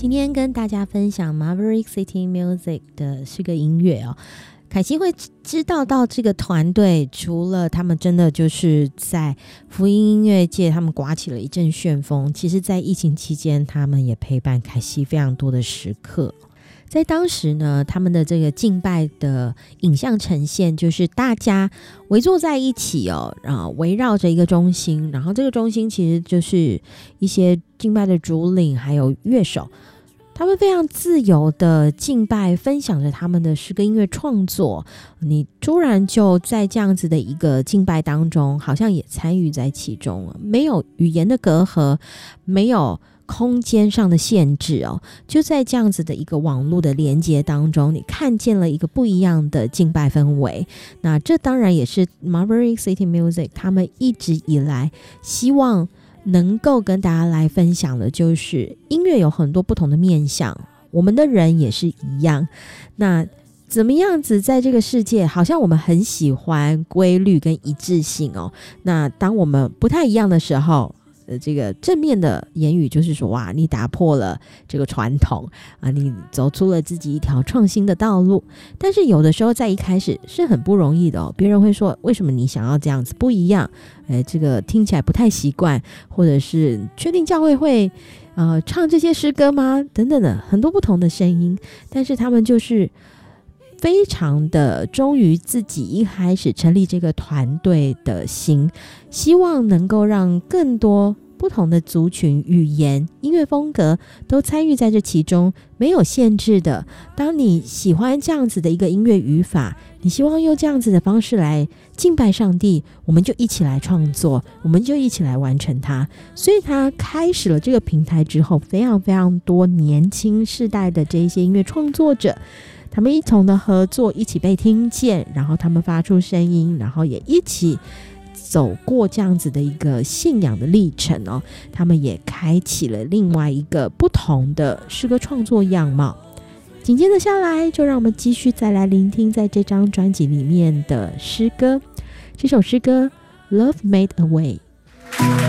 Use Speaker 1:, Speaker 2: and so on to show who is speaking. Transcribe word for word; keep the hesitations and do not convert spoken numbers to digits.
Speaker 1: 今天跟大家分享 Maverick City Music 的是个音乐哦。凯西会知道到这个团队，除了他们真的就是在福音音乐界他们刮起了一阵旋风，其实在疫情期间他们也陪伴凯西非常多的时刻。在当时呢，他们的这个敬拜的影像呈现就是大家围坐在一起哦，然后围绕着一个中心，然后这个中心其实就是一些敬拜的主领还有乐手，他们非常自由的敬拜，分享着他们的诗歌音乐创作。你突然就在这样子的一个敬拜当中，好像也参与在其中，没有语言的隔阂，没有空间上的限制哦，就在这样子的一个网络的连接当中，你看见了一个不一样的敬拜氛围。那这当然也是 Maverick City Music 他们一直以来希望能够跟大家来分享的，就是音乐有很多不同的面向，我们的人也是一样。那怎么样子在这个世界，好像我们很喜欢规律跟一致性哦。那当我们不太一样的时候，呃，这个正面的言语就是说，哇，你打破了这个传统啊，你走出了自己一条创新的道路。但是有的时候在一开始是很不容易的哦，别人会说，为什么你想要这样子不一样？哎，这个听起来不太习惯，或者是确定教会会呃唱这些诗歌吗？等等的很多不同的声音，但是他们就是非常的忠于自己一开始成立这个团队的心，希望能够让更多不同的族群、语言、音乐风格都参与在这其中，没有限制的。当你喜欢这样子的一个音乐语法，你希望用这样子的方式来敬拜上帝，我们就一起来创作，我们就一起来完成它。所以他开始了这个平台之后，非常非常多年轻世代的这一些音乐创作者，他们一同的合作，一起被听见，然后他们发出声音，然后也一起走过这样子的一个信仰的历程哦。他们也开启了另外一个不同的诗歌创作样貌。紧接着下来，就让我们继续再来聆听在这张专辑里面的诗歌。这首诗歌 Love Made a Way。